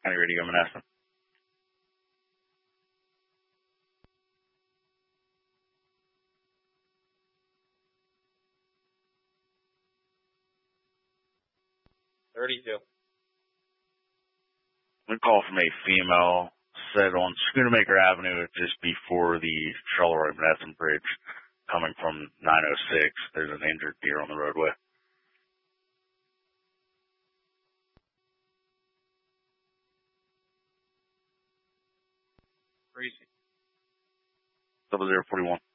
County Radio Menneson. We call from a female said on Schoonamaker Avenue, just before the Charleroi Menneson Bridge, coming from 906. There's an injured deer on the roadway. Crazy. 0041.